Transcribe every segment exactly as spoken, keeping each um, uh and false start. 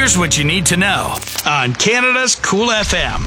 Here's what you need to know on Canada's Cool F M.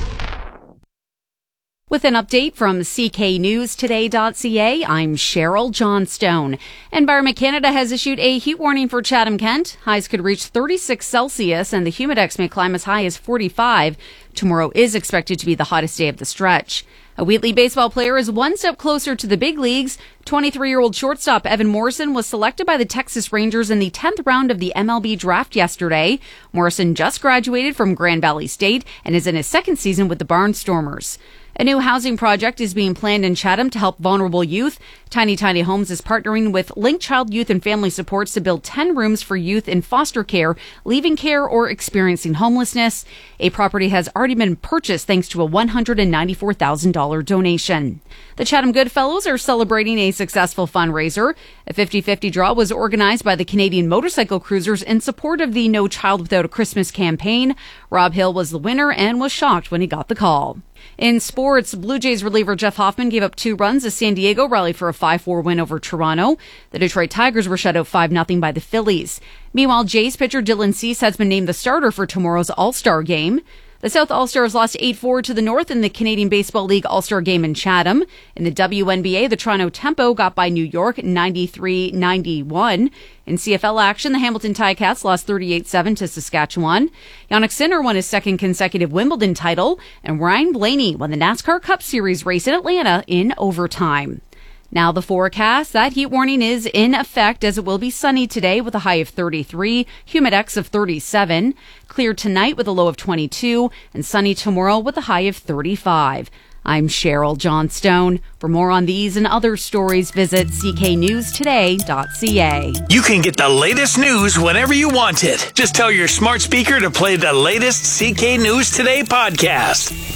With an update from C K News Today dot C A, I'm Cheryl Johnstone. Environment Canada has issued a heat warning for Chatham-Kent. Highs could reach thirty-six Celsius and the humidex may climb as high as forty-five. Tomorrow is expected to be the hottest day of the stretch. A Wheatley baseball player is one step closer to the big leagues. twenty-three-year-old shortstop Evan Morrison was selected by the Texas Rangers in the tenth round of the M L B draft yesterday. Morrison just graduated from Grand Valley State and is in his second season with the Barnstormers. A new housing project is being planned in Chatham to help vulnerable youth. Tiny Tiny Homes is partnering with Link Child Youth and Family Supports to build ten rooms for youth in foster care, leaving care, or experiencing homelessness. A property has already been purchased thanks to a one hundred ninety-four thousand dollars donation. The Chatham Goodfellows are celebrating a successful fundraiser. A fifty-fifty draw was organized by the Canadian Motorcycle Cruisers in support of the No Child Without a Christmas campaign. Rob Hill was the winner and was shocked when he got the call. In sports, Blue Jays reliever Jeff Hoffman gave up two runs as San Diego rallied for a five four win over Toronto. The Detroit Tigers were shut out five nothing by the Phillies. Meanwhile, Jays pitcher Dylan Cease has been named the starter for tomorrow's All-Star game. The South All-Stars lost eight four to the North in the Canadian Baseball League All-Star game in Chatham. In the W N B A, the Toronto Tempo got by New York ninety-three ninety-one. In C F L action, the Hamilton Ticats lost thirty-eight seven to Saskatchewan. Jannik Sinner won his second consecutive Wimbledon title, and Ryan Blaney won the NASCAR Cup Series race in Atlanta in overtime. Now the forecast. That heat warning is in effect as it will be sunny today with a high of thirty-three, humidex of thirty-seven, clear tonight with a low of twenty-two, and sunny tomorrow with a high of thirty-five. I'm Cheryl Johnstone. For more on these and other stories, visit C K News Today dot C A. You can get the latest news whenever you want it. Just tell your smart speaker to play the latest C K News Today podcast.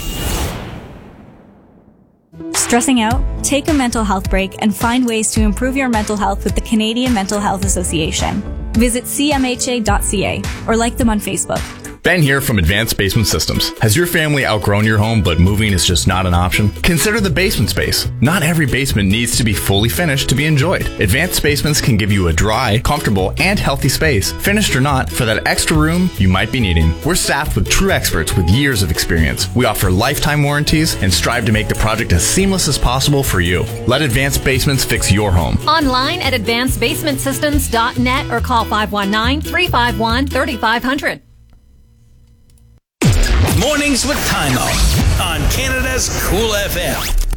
Stressing out? Take a mental health break and find ways to improve your mental health with the Canadian Mental Health Association. Visit C M H A dot C A or like them on Facebook. Ben here from Advanced Basement Systems. Has your family outgrown your home, but moving is just not an option? Consider the basement space. Not every basement needs to be fully finished to be enjoyed. Advanced Basements can give you a dry, comfortable, and healthy space, finished or not, for that extra room you might be needing. We're staffed with true experts with years of experience. We offer lifetime warranties and strive to make the project as seamless as possible for you. Let Advanced Basements fix your home. Online at advanced basement systems dot net or call five one nine, three five one, three five zero zero. Mornings with Timo on Canada's Cool F M.